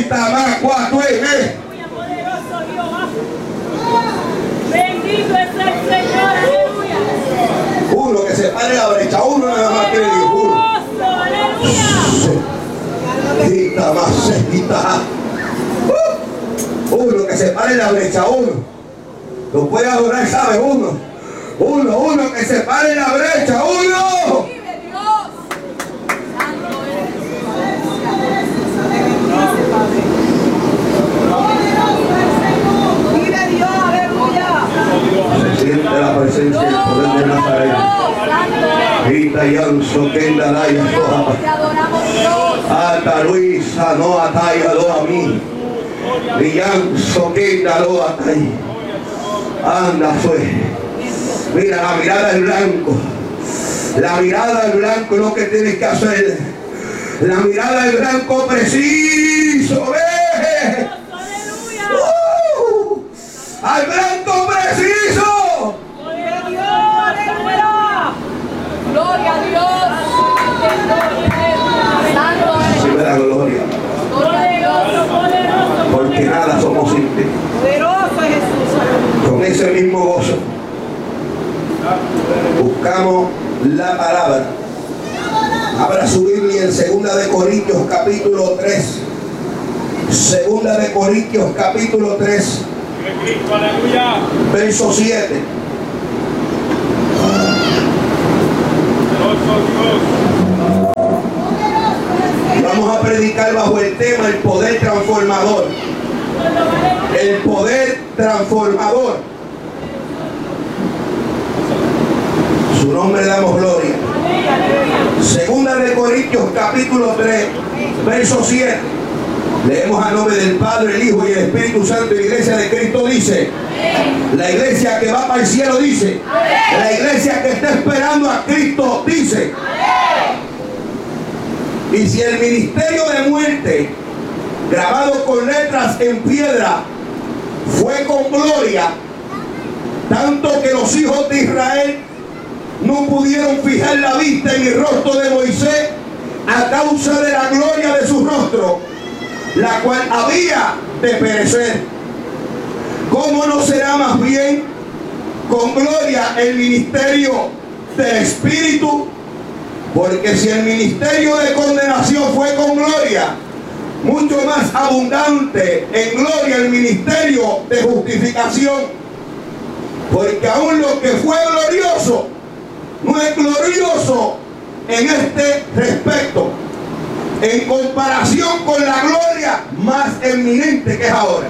Poderoso Dios. Bendito es el Señor. Aleluya. Uno que se pare la brecha, uno nada más quiere decir uno. Quita más, se quita. Uno que se pare la brecha, uno. Lo puede adorar, ¿sabe? Uno que se pare la brecha, uno. Se siente la presencia y el poder de Nazaret. Quita y anso que indalaya soja. Ata Luisa no ataya lo a mí. Lianzo que indaló atay. Anda fue. Mira la mirada del blanco. La mirada del blanco es lo que tienes que hacer. La mirada del blanco preciso. Ve. Al blanco preciso. Gloria a Dios. Si me da gloria. Porque nada somos sin ti. Poderoso es Jesús. Con ese mismo gozo buscamos la palabra. Abra su Biblia en 2 de Corintios capítulo 3. 2 de Corintios capítulo 3. Verso 7. Y vamos a predicar bajo el tema el poder transformador. El poder transformador. Su nombre le damos gloria. 2 de Corintios capítulo 3, verso 7. Leemos a nombre del Padre, el Hijo y el Espíritu Santo. Y la iglesia de Cristo dice: la iglesia que va para el cielo dice: la iglesia que está esperando a Cristo dice: y si el ministerio de muerte, grabado con letras en piedra, fue con gloria, tanto que los hijos de Israel no pudieron fijar la vista en el rostro de Moisés a causa de la gloria de su rostro, la cual había de perecer, ¿cómo no será más bien con gloria el ministerio del Espíritu? Porque si el ministerio de condenación fue con gloria, mucho más abundante en gloria el ministerio de justificación. Porque aún lo que fue glorioso no es glorioso en este respecto, en comparación con la gloria más eminente que es ahora.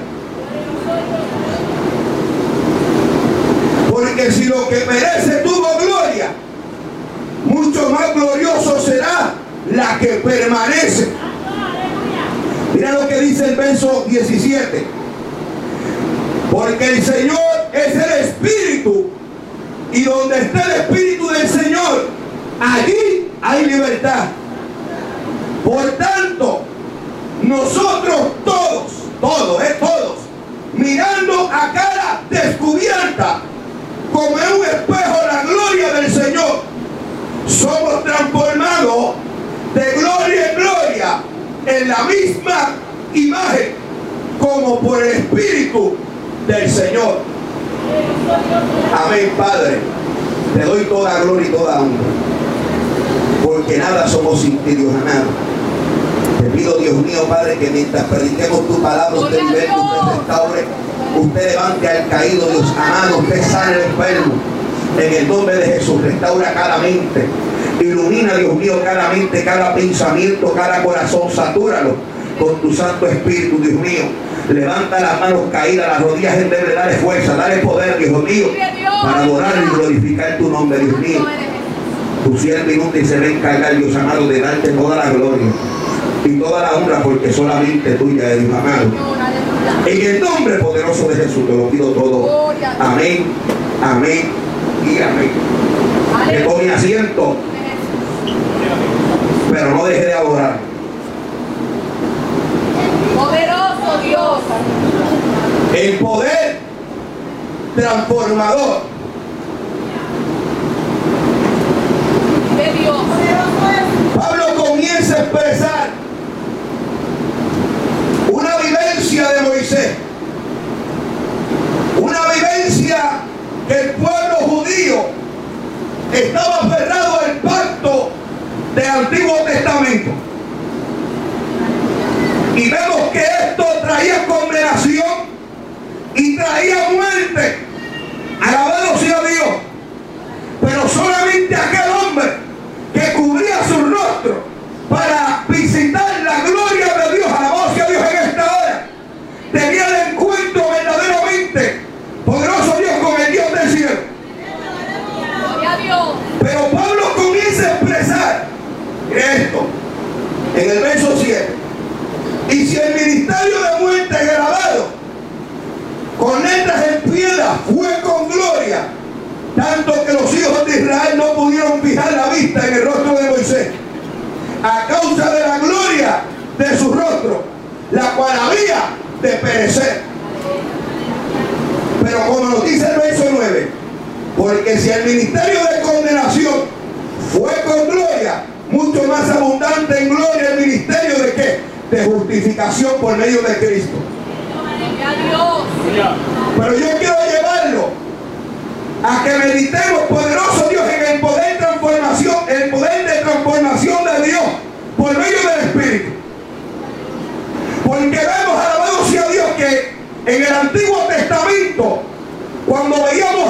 Porque si lo que perece tuvo gloria, mucho más glorioso será la que permanece. Mira lo que dice el verso 17. Porque el Señor es el Espíritu, y donde está el Espíritu del Señor, allí hay libertad. Por tanto, nosotros todos, mirando a cara descubierta, como en un espejo la gloria del Señor, somos transformados de gloria en gloria en la misma imagen, como por el Espíritu del Señor. Amén, Padre. Te doy toda gloria y toda honra, porque nada somos sin ti, Dios amado. Te pido, Dios mío, Padre, que mientras prediquemos tu palabra, usted liberte, usted restaure, usted levante al caído, Dios amado, usted sane al enfermo. En el nombre de Jesús, restaura cada mente. Ilumina, Dios mío, cada mente, cada pensamiento, cada corazón. Satúralo con tu Santo Espíritu, Dios mío. Levanta las manos caídas, las rodillas endebles, dale fuerza, dale poder, Dios mío, para adorar y glorificar tu nombre, Dios mío. Tu siervo inútil se va a encargar, Dios amado, de darte toda la gloria y toda la honra, porque solamente tuya es, Dios amado. En el nombre poderoso de Jesús te lo pido todo. Amén, amén y amén. Que tome asiento, pero no deje de adorar. Poderoso Dios. El poder transformador De Dios. Pablo comienza a expresar una del Antiguo Testamento. Y vemos que esto traía condenación y traía muerte. Alabado sea Dios. Pero solamente aquel hombre que cubría su rostro para visitar la gloria de Dios, alabado sea Dios en esta hora, tenía el encuentro verdaderamente poderoso Dios con el Dios del cielo. Gloria a Dios. Pero Pablo comienza a expresar esto en el verso 7. Y si el ministerio de muerte grabado con letras en piedra fue con gloria, tanto que los hijos de Israel no pudieron fijar la vista en el rostro de Moisés, a causa de la gloria de su rostro, la cual había de perecer. Pero como nos dice el verso 9, porque si el ministerio de condenación fue con gloria, mucho más abundante en gloria el ministerio de ¿qué? De justificación por medio de Cristo. Gloria a Dios. Pero yo quiero llevarlo a que meditemos, poderoso Dios, en el poder de transformación de Dios por medio del Espíritu. Porque vemos, alabado sea Dios, que en el Antiguo Testamento, cuando veíamos